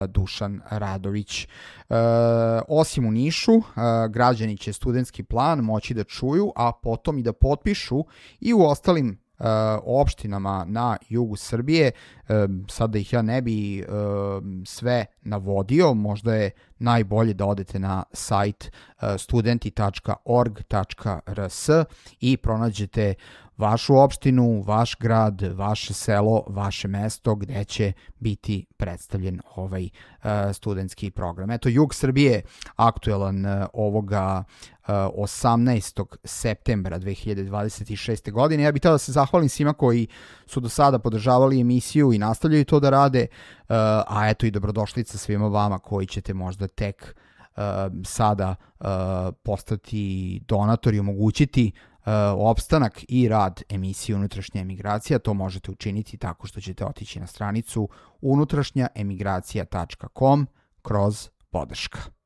Dušan Radović. Osim u Nišu, građani će studentski plan moći da čuju, a potom i da potpišu i u ostalim opštinama na jugu Srbije. Sada ih ja ne bi sve navodio, možda je najbolje da odete na sajt studenti.org.rs i pronađete vašu opštinu, vaš grad, vaše selo, vaše mesto gde će biti predstavljen ovaj studentski program. Eto, jug Srbije aktuelan ovoga 18. septembra 2026. godine. Ja bih htio da se zahvalim svima koji su do sada podržavali emisiju i nastavljaju to da rade, a eto i dobrodošlica svima vama koji ćete možda tek sada postati donatori, omogućiti opstanak i rad emisije Unutrašnja emigracija. To možete učiniti tako što ćete otići na stranicu unutrašnjaemigracija.com/podrška.